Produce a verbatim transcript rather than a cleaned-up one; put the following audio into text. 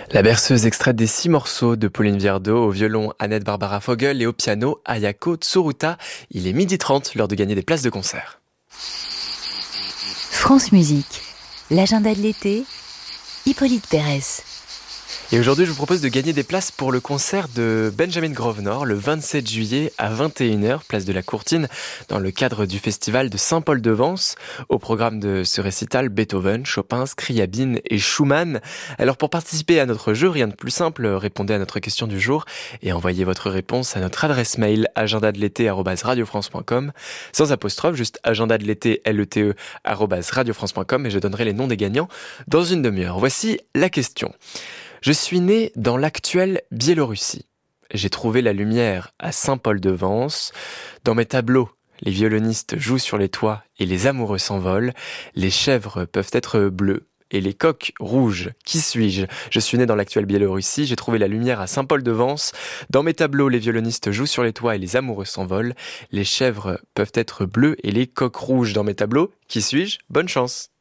La berceuse extraite des six morceaux de Pauline Viardot, au violon Annette Barbara Fogel et au piano Ayako Tsuruta. Il est midi trente, l'heure de gagner des places de concert. France Musique, l'agenda de l'été, Hippolyte Pérez. Et aujourd'hui, je vous propose de gagner des places pour le concert de Benjamin Grosvenor le vingt-sept juillet à vingt et une heures, place de la Courtine, dans le cadre du festival de Saint-Paul-de-Vence. Au programme de ce récital, Beethoven, Chopin, Scriabine et Schumann. Alors pour participer à notre jeu, rien de plus simple, répondez à notre question du jour et envoyez votre réponse à notre adresse mail agenda de l'été arobase radio france point com, sans apostrophe, juste agenda de l'été L E T E arobase radio france point com, et je donnerai les noms des gagnants dans une demi-heure. Voici la question. Je suis né dans l'actuelle Biélorussie. J'ai trouvé la lumière à Saint-Paul-de-Vence. Dans mes tableaux, les violonistes jouent sur les toits et les amoureux s'envolent. Les chèvres peuvent être bleues et les coqs rouges. Qui suis-je ? Je suis né dans l'actuelle Biélorussie. J'ai trouvé la lumière à Saint-Paul-de-Vence. Dans mes tableaux, les violonistes jouent sur les toits et les amoureux s'envolent. Les chèvres peuvent être bleues et les coqs rouges. Dans mes tableaux, qui suis-je ? Bonne chance.